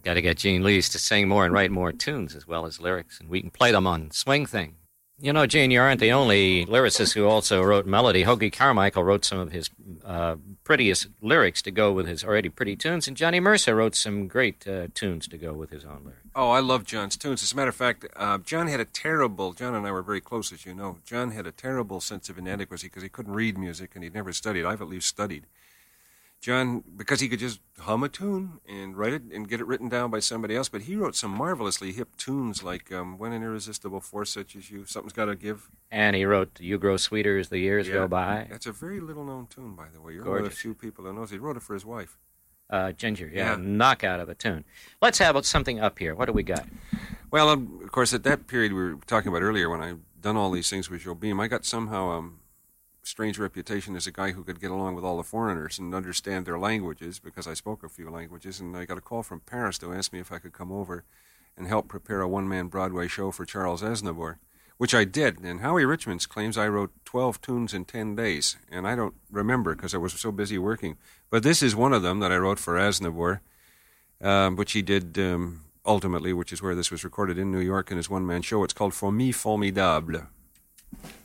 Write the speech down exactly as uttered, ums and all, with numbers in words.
Got to get Gene Lees to sing more and write more tunes as well as lyrics, and we can play them on Swing Thing. You know, Gene, you aren't the only lyricist who also wrote melody. Hoagy Carmichael wrote some of his uh, prettiest lyrics to go with his already pretty tunes, and Johnny Mercer wrote some great uh, tunes to go with his own lyrics. Oh, I love John's tunes. As a matter of fact, uh, John had a terrible, John and I were very close, as you know. John had a terrible sense of inadequacy because he couldn't read music and he'd never studied. I've at least studied. John, because he could just hum a tune and write it and get it written down by somebody else, but he wrote some marvelously hip tunes like um, When an Irresistible Force Such as You, Something's Gotta Give. And he wrote You Grow Sweeter as the Years yeah, Go By. That's a very little-known tune, by the way. You're Gorgeous. one of the few people who knows. He wrote it for his wife. Uh, Ginger, yeah, Yeah. knockout of a tune. Let's have something up here. What do we got? Well, um, of course, at that period we were talking about earlier, when I done all these things with Joe Beam, I got somehow um, strange reputation as a guy who could get along with all the foreigners and understand their languages because I spoke a few languages, and I got a call from Paris to ask me if I could come over and help prepare a one-man Broadway show for Charles Aznavour, which I did. And Howie Richmond claims I wrote twelve tunes in ten days, and I don't remember because I was so busy working. But this is one of them that I wrote for Aznavour, um, which he did um, ultimately, which is where this was recorded in New York in his one-man show. It's called Fourmi Formidable.